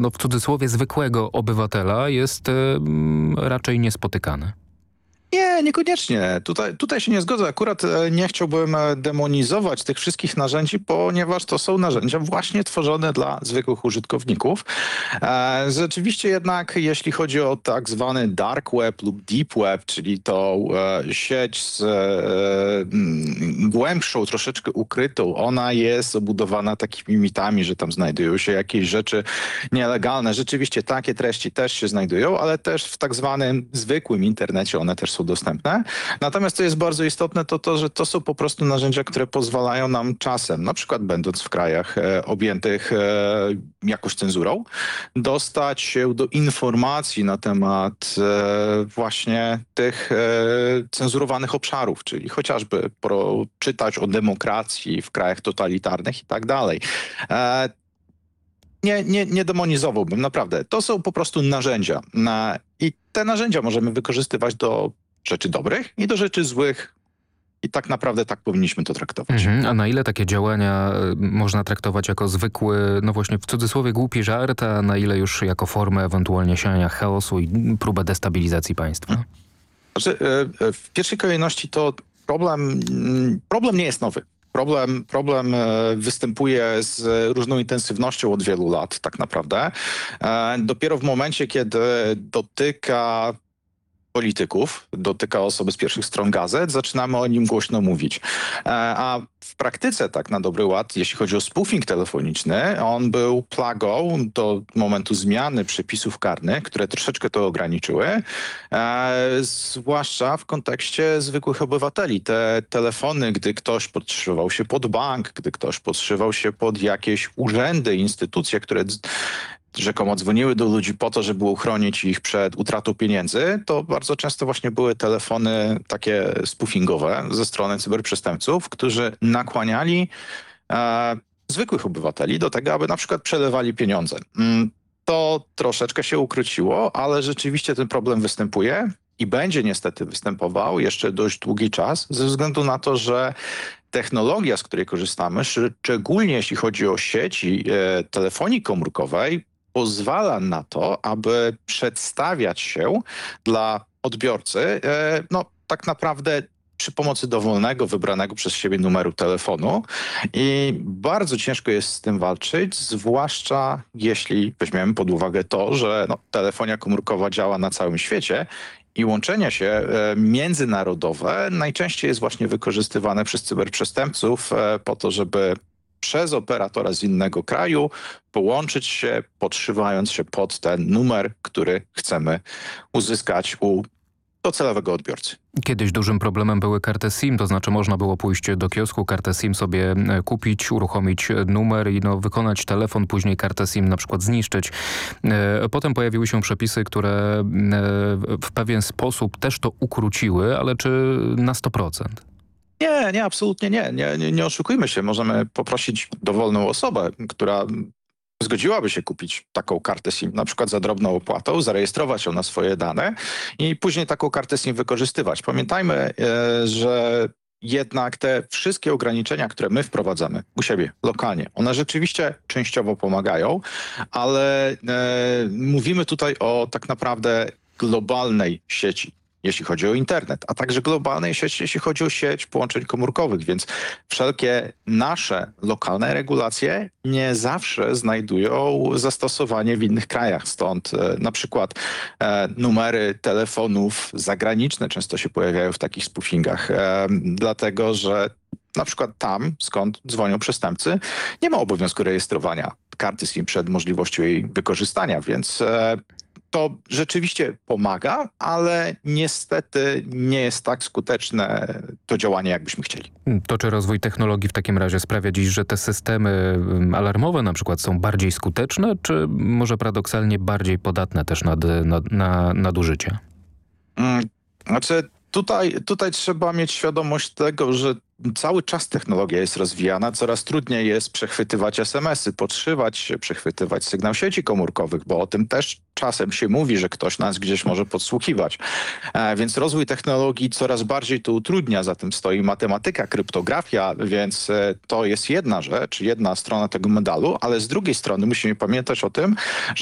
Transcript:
no w cudzysłowie zwykłego obywatela jest raczej niespotykane. Nie, niekoniecznie. Tutaj się nie zgodzę. Akurat nie chciałbym demonizować tych wszystkich narzędzi, ponieważ to są narzędzia właśnie tworzone dla zwykłych użytkowników. Rzeczywiście jednak, jeśli chodzi o tak zwany dark web lub deep web, czyli tą sieć z głębszą, troszeczkę ukrytą, ona jest obudowana takimi mitami, że tam znajdują się jakieś rzeczy nielegalne. Rzeczywiście takie treści też się znajdują, ale też w tak zwanym zwykłym internecie one też są dostępne. Natomiast co jest bardzo istotne, to że to są po prostu narzędzia, które pozwalają nam czasem, na przykład będąc w krajach objętych jakąś cenzurą, dostać się do informacji na temat właśnie tych cenzurowanych obszarów, czyli chociażby czytać o demokracji w krajach totalitarnych i tak dalej. Nie demonizowałbym, naprawdę. To są po prostu narzędzia. I te narzędzia możemy wykorzystywać do rzeczy dobrych i do rzeczy złych. I tak naprawdę tak powinniśmy to traktować. A na ile takie działania można traktować jako zwykły, no właśnie w cudzysłowie głupi żart, a na ile już jako formę ewentualnie siania chaosu i próbę destabilizacji państwa? Znaczy, w pierwszej kolejności to problem nie jest nowy. Problem występuje z różną intensywnością od wielu lat tak naprawdę. Dopiero w momencie, kiedy dotyka polityków, dotyka osoby z pierwszych stron gazet, zaczynamy o nim głośno mówić. A w praktyce, tak na dobry ład, jeśli chodzi o spoofing telefoniczny, on był plagą do momentu zmiany przepisów karnych, które troszeczkę to ograniczyły, zwłaszcza w kontekście zwykłych obywateli. Te telefony, gdy ktoś podszywał się pod bank, gdy ktoś podszywał się pod jakieś urzędy, instytucje, które rzekomo dzwoniły do ludzi po to, żeby uchronić ich przed utratą pieniędzy, to bardzo często właśnie były telefony takie spoofingowe ze strony cyberprzestępców, którzy nakłaniali zwykłych obywateli do tego, aby na przykład przelewali pieniądze. To troszeczkę się ukróciło, ale rzeczywiście ten problem występuje i będzie niestety występował jeszcze dość długi czas, ze względu na to, że technologia, z której korzystamy, szczególnie jeśli chodzi o sieci telefonii komórkowej, pozwala na to, aby przedstawiać się dla odbiorcy, no tak naprawdę przy pomocy dowolnego, wybranego przez siebie numeru telefonu i bardzo ciężko jest z tym walczyć, zwłaszcza jeśli weźmiemy pod uwagę to, że telefonia komórkowa działa na całym świecie i łączenie się międzynarodowe najczęściej jest właśnie wykorzystywane przez cyberprzestępców po to, żeby przez operatora z innego kraju połączyć się, podszywając się pod ten numer, który chcemy uzyskać u docelowego odbiorcy. Kiedyś dużym problemem były karty SIM, to znaczy można było pójść do kiosku, kartę SIM sobie kupić, uruchomić numer i wykonać telefon, później kartę SIM na przykład zniszczyć. Potem pojawiły się przepisy, które w pewien sposób też to ukróciły, ale czy na 100%? Nie, absolutnie nie. Nie oszukujmy się. Możemy poprosić dowolną osobę, która zgodziłaby się kupić taką kartę SIM, na przykład za drobną opłatą, zarejestrować ją na swoje dane i później taką kartę SIM wykorzystywać. Pamiętajmy, że jednak te wszystkie ograniczenia, które my wprowadzamy u siebie lokalnie, one rzeczywiście częściowo pomagają, ale mówimy tutaj o tak naprawdę globalnej sieci, jeśli chodzi o internet, a także globalnej sieci, jeśli chodzi o sieć połączeń komórkowych, więc wszelkie nasze lokalne regulacje nie zawsze znajdują zastosowanie w innych krajach. Stąd na przykład numery telefonów zagraniczne często się pojawiają w takich spoofingach, dlatego że na przykład tam, skąd dzwonią przestępcy, nie ma obowiązku rejestrowania karty SIM przed możliwością jej wykorzystania, więc to rzeczywiście pomaga, ale niestety nie jest tak skuteczne to działanie, jakbyśmy chcieli. To czy rozwój technologii w takim razie sprawia dziś, że te systemy alarmowe na przykład są bardziej skuteczne, czy może paradoksalnie bardziej podatne też na nadużycia? Znaczy tutaj trzeba mieć świadomość tego, że cały czas technologia jest rozwijana, coraz trudniej jest przechwytywać SMS-y, podszywać się, przechwytywać sygnał sieci komórkowych, bo o tym też czasem się mówi, że ktoś nas gdzieś może podsłuchiwać. Więc rozwój technologii coraz bardziej to utrudnia, za tym stoi matematyka, kryptografia, więc to jest jedna rzecz, jedna strona tego medalu, ale z drugiej strony musimy pamiętać o tym, że